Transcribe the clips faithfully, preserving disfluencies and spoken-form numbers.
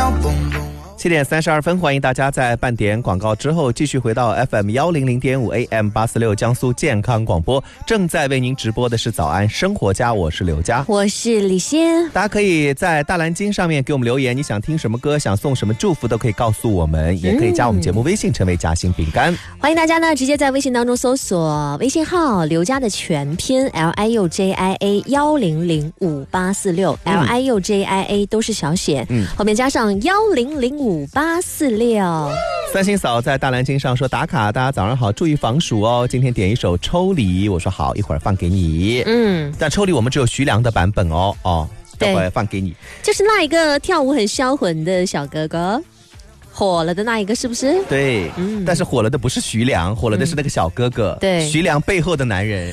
七点三十二分，欢迎大家在半点广告之后继续回到 F M 一零零点五 A M 八四六江苏健康广播，正在为您直播的是早安生活家，我是刘佳， 我是李欣。 大家可以在大蓝鲸上面给我们留言，你想听什么歌，想送什么祝福都可以告诉我们，也可以加我们节目微信成为夹心饼干、嗯、 欢迎大家呢直接在微信当中搜索微信号刘佳的全拼 L I U J I A 一零零五八四六 L I U J I A 都是小写、嗯、后面加上一零零五八四六。 三星嫂在大蓝鲸上说打卡，大家早上好，注意防暑哦。今天点一首抽离，我说好，一会儿放给你。嗯，但抽离我们只有徐良的版本哦哦，待会儿放给你。 就是那一个跳舞很销魂的小哥哥，火了的那一个是不是？ 对，嗯，但是火了的不是徐良，火了的是那个小哥哥。嗯、对，徐良背后的男人。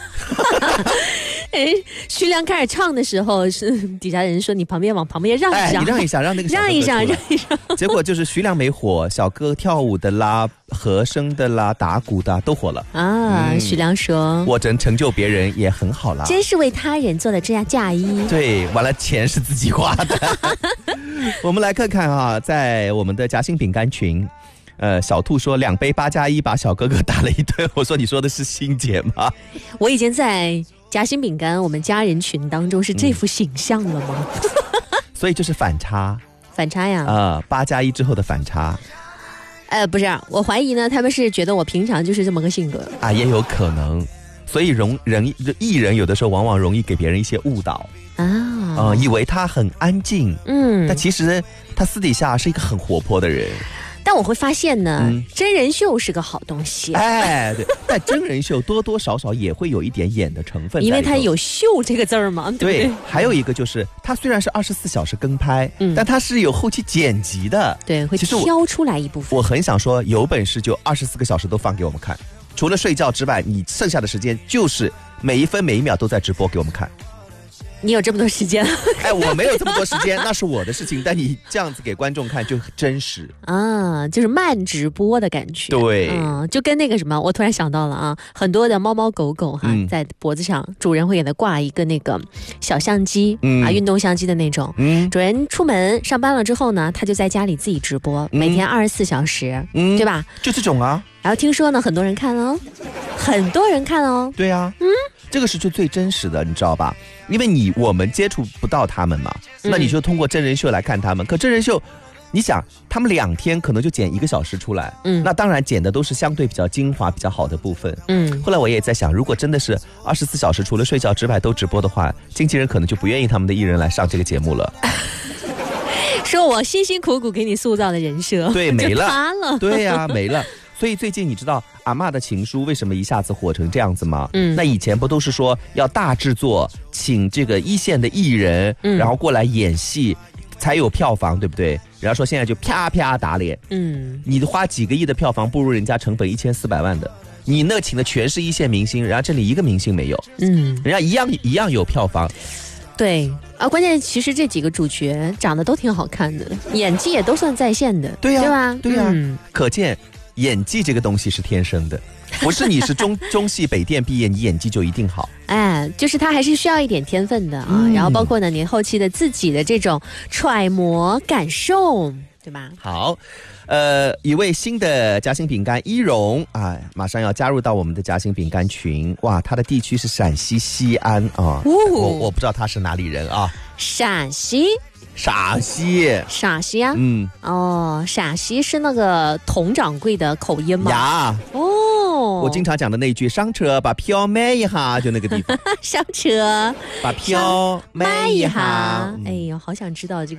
哎，徐良开始唱的时候，是底下人说你旁边往旁边让一让， 哎、你让一下，让那个小哥哥让一下，让一下。 结果就是徐良没火，小哥跳舞的啦、和声的啦、打鼓的都火了啊。嗯、徐良说：“ 我真成就别人也很好啦， 真是为他人做的这样嫁衣。” 对，完了钱是自己花的。我们来看看啊，在我们的夹心饼干群。呃，小兔说两杯八加一把小哥哥打了一顿。我说你说的是欣姐吗？ 我已经在夹心饼干我们家人群当中是这副形象了吗？嗯、 所以就是反差， 反差呀！ 啊、呃，八加一之后的反差。 呃，不是，我怀疑呢，他们是觉得我平常就是这么个性格啊，也有可能。所以容人艺人有的时候往往容易给别人一些误导啊，呃，以为他很安静，嗯，但其实他私底下是一个很活泼的人。 但我会发现呢、嗯，真人秀是个好东西。 哎，对，但真人秀多多少少也会有一点演的成分， 因为它有秀这个字儿嘛，对不对？ 对，还有一个就是它虽然是二十四小时跟拍，嗯，但它是有后期剪辑的， 对，会挑出来一部分。 我很想说，有本事就二十四个小时都放给我们看，除了睡觉之外，你剩下的时间就是每一分每一秒都在直播给我们看。 你有这么多时间？ 哎，我没有这么多时间，那是我的事情。但你这样子给观众看就真实啊，就是慢直播的感觉。 对， 嗯，就跟那个什么，我突然想到了啊，很多的猫猫狗狗哈，嗯、在脖子上，主人会给它挂一个那个小相机、嗯、啊，运动相机的那种。嗯，主人出门上班了之后呢，他就在家里自己直播，嗯、每天二十四小时，嗯，对吧？ 就这种啊。 然后听说呢，很多人看哦，很多人看哦。 对啊，嗯。这个是就最真实的，你知道吧？因为你我们接触不到他们嘛，嗯、那你就通过真人秀来看他们。可真人秀，你想，他们两天可能就剪一个小时出来，嗯，那当然剪的都是相对比较精华、比较好的部分，嗯。后来我也在想，如果真的是二十四小时除了睡觉之外都直播的话，经纪人可能就不愿意他们的艺人来上这个节目了。 说我辛辛苦苦给你塑造的人设， 对，没了， 塌了， 对呀、啊，没了。所以最近你知道阿嬷的情书为什么一下子火成这样子吗？嗯，那以前不都是说要大制作，请这个一线的艺人，嗯、然后过来演戏，才有票房，对不对？然后说现在就啪啪打脸，嗯，你花几个亿的票房，不如人家成本一千四百万的，你那请的全是一线明星，然后这里一个明星没有，嗯，人家一样一样有票房。 对啊，关键其实这几个主角长得都挺好看的，演技也都算在线的， 对呀、啊， 对吧？ 对呀、啊嗯，可见。演技这个东西是天生的，不是你是中中戏北电毕业，你演技就一定好。 哎，就是他还是需要一点天分的啊。嗯、然后包括呢，你后期的自己的这种揣摩感受，对吧？ 好，呃，一位新的夹心饼干一荣啊，马上要加入到我们的夹心饼干群。哇，他的地区是陕西西安啊，哦、我我不知道他是哪里人啊。 陕西。 陕西， 陕西啊，嗯，哦，陕西是那个佟掌柜的口音吗？ 呀，哦，我经常讲的那句，上车把票买一下，就那个地方。 上车把票买一下。 哎呦，好想知道这个。